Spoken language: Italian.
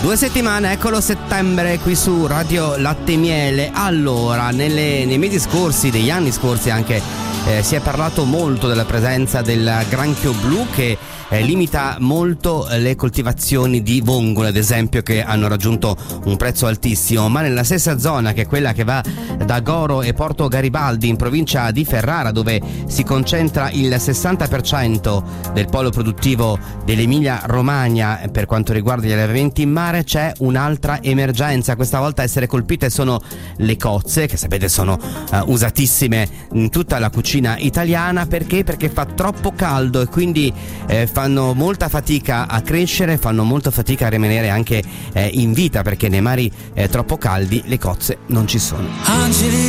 2 settimane, eccolo settembre qui su Radio Latte e Miele. Allora, nei mesi scorsi, degli anni scorsi anche, si è parlato molto della presenza del granchio blu che limita molto le coltivazioni di vongole, ad esempio, che hanno raggiunto un prezzo altissimo, ma nella stessa zona, che è quella che va da Goro e Porto Garibaldi in provincia di Ferrara, dove si concentra il 60% del polo produttivo dell'Emilia Romagna per quanto riguarda gli allevamenti in mare, c'è un'altra emergenza. Questa volta a essere colpite sono le cozze, che sapete sono usatissime in tutta la cucina italiana. Perché fa troppo caldo e quindi fanno molta fatica a crescere, fanno molta fatica a rimanere anche in vita, perché nei mari troppo caldi le cozze non ci sono.